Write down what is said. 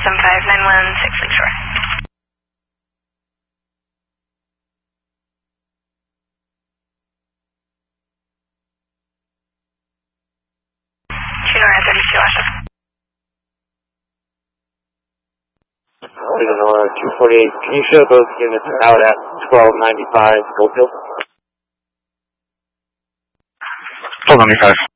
7591 6 Lakeshore. Nora 32 Washington. Nora 248, can you show both units out at 1295 Goldfield? 1295.